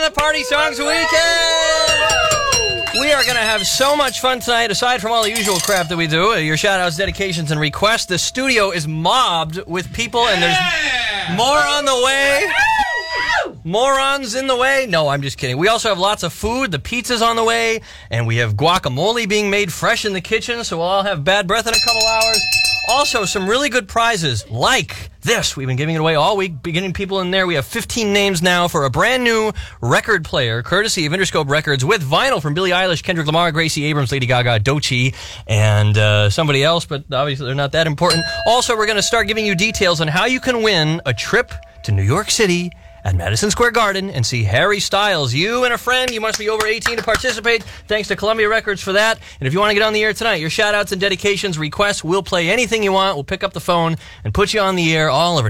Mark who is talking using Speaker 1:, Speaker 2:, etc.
Speaker 1: the Party Songs Weekend! We are going to have so much fun tonight, aside from all the usual crap that we do, your shout-outs, dedications, and requests. The studio is mobbed with people, and there's more on the way. Morons in the way? No, I'm just kidding. We also have lots of food. The pizza's on the way, and we have guacamole being made fresh in the kitchen, so we'll all have bad breath in a couple hours. Also, some really good prizes, like this. We've been giving it away all week, getting people in there. We have 15 names now for a brand new record player, courtesy of Interscope Records, with vinyl from Billie Eilish, Kendrick Lamar, Gracie Abrams, Lady Gaga, Doechii, and somebody else, but obviously they're not that important. Also, we're going to start giving you details on how you can win a trip to New York City at Madison Square Garden and see Harry Styles. You and a friend, you must be over 18 to participate. Thanks to Columbia Records for that. And if you want to get on the air tonight, your shout-outs and dedications, requests, we'll play anything you want. We'll pick up the phone and put you on the air all over